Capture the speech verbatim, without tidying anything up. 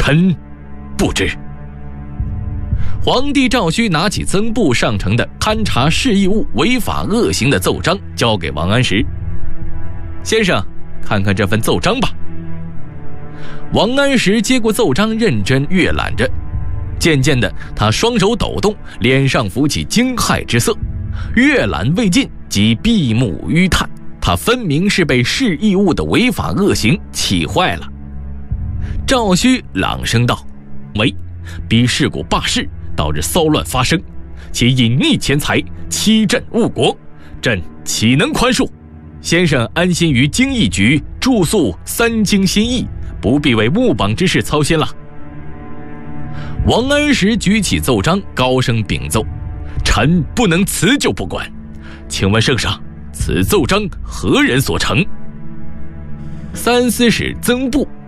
臣不知。皇帝赵顼拿起曾布上呈的勘察市义务违法恶行的奏章，交给王安石。先生，看看这份奏章吧。王安石接过奏章，认真阅览着。渐渐的，他双手抖动，脸上浮起惊骇之色。阅览未尽，即闭目余叹。他分明是被市义务的违法恶行气坏了。赵顼朗声道：“喂，逼事故罢市，导致骚乱发生，其隐匿钱财，欺朕误国，朕岂能宽恕？先生安心于经义局住宿三经心意，不必为木榜之事操心了。”王安石举起奏章，高声禀奏：“臣不能辞就不管，请问圣上，此奏章何人所呈？”三司使曾布